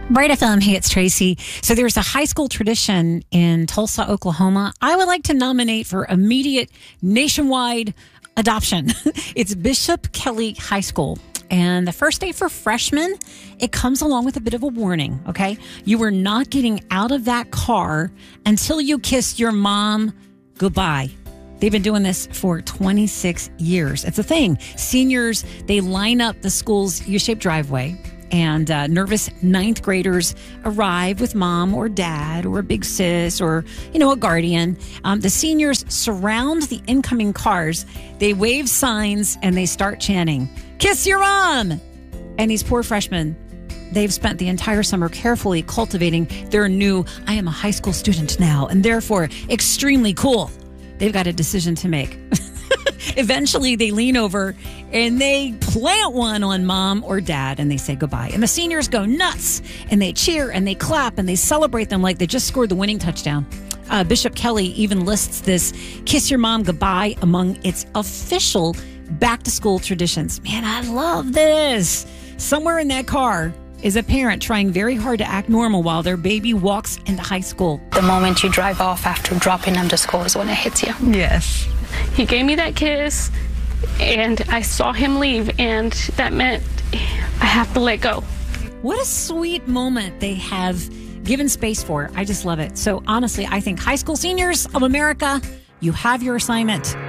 Bright FM, hey, it's Tracy. So there's a high school tradition in Tulsa, Oklahoma. I would like to nominate for immediate nationwide adoption. It's Bishop Kelly High School. And the first day for freshmen, it comes along with a bit of a warning, okay? You are not getting out of that car until you kiss your mom goodbye. They've been doing this for 26 years. It's a thing. Seniors, they line up the school's U-shaped driveway. And nervous ninth graders arrive with mom or dad or a big sis or, a guardian. The seniors surround the incoming cars. They wave signs and they start chanting, "Kiss your mom!" And these poor freshmen, they've spent the entire summer carefully cultivating their new, I am a high school student now, and therefore extremely cool. They've got a decision to make. Eventually, they lean over and they plant one on mom or dad and they say goodbye. And the seniors go nuts and they cheer and they clap and they celebrate them like they just scored the winning touchdown. Bishop Kelly even lists this kiss your mom goodbye among its official back to school traditions. Man, I love this. Somewhere in that car is a parent trying very hard to act normal while their baby walks into high school. The moment you drive off after dropping them to school is when it hits you. Yes. He gave me that kiss, and I saw him leave, and that meant I have to let go. What a sweet moment they have given space for. I just love it. So honestly, I think high school seniors of America, you have your assignment.